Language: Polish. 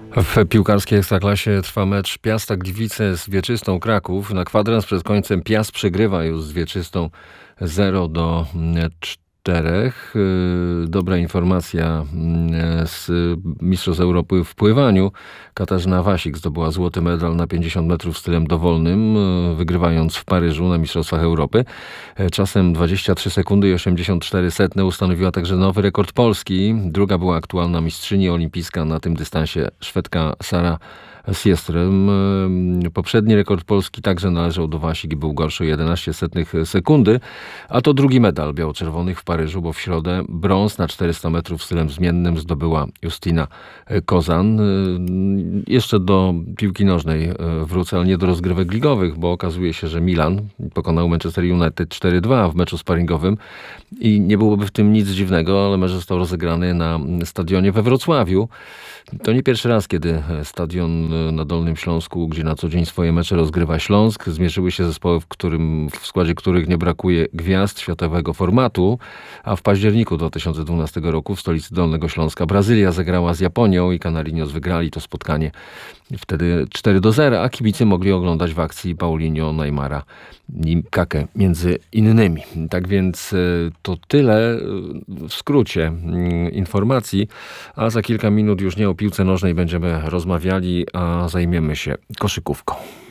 W piłkarskiej Ekstraklasie trwa mecz Piasta Gliwice z Wieczystą Kraków. Na kwadrans przed końcem Piast przegrywa już z Wieczystą 0-4. Dobra informacja z Mistrzostw Europy w pływaniu. Katarzyna Wasik zdobyła złoty medal na 50 metrów stylem dowolnym, wygrywając w Paryżu na Mistrzostwach Europy. Czasem 23 sekundy i 84 setne ustanowiła także nowy rekord Polski. Druga była aktualna mistrzyni olimpijska na tym dystansie, Szwedka Sara Siestrem. Poprzedni rekord Polski także należał do Wasik i był gorszy o 11 setnych sekundy, a to drugi medal biało-czerwonych w Paryżu, bo w środę brąz na 400 metrów stylem zmiennym zdobyła Justyna Kozan. Jeszcze do piłki nożnej wrócę, ale nie do rozgrywek ligowych, bo okazuje się, że Milan pokonał Manchester United 4-2 w meczu sparingowym i nie byłoby w tym nic dziwnego, ale mecz został rozegrany na stadionie we Wrocławiu. To nie pierwszy raz, kiedy stadion na Dolnym Śląsku, gdzie na co dzień swoje mecze rozgrywa Śląsk, zmierzyły się zespoły, w składzie których nie brakuje gwiazd światowego formatu, a w październiku 2012 roku w stolicy Dolnego Śląska Brazylia zagrała z Japonią i Canarinos wygrali to spotkanie wtedy 4-0, a kibice mogli oglądać w akcji Paulinho, Neymara i Kakę między innymi. Tak więc to tyle w skrócie informacji, a za kilka minut już nie o piłce nożnej będziemy rozmawiali, a zajmiemy się koszykówką.